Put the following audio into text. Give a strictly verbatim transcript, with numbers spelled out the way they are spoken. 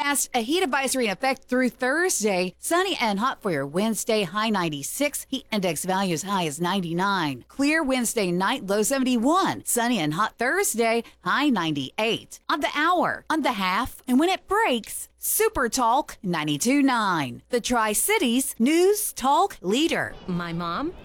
forecast, a heat advisory in effect through Thursday. Sunny and hot for your Wednesday, high ninety-six. Heat index values high as ninety-nine. Clear Wednesday night, low seventy-one. Sunny and hot Thursday, high ninety-eight. On the hour, on the half, and when it breaks, Super Talk ninety-two point nine. The Tri-Cities News Talk Leader. My mom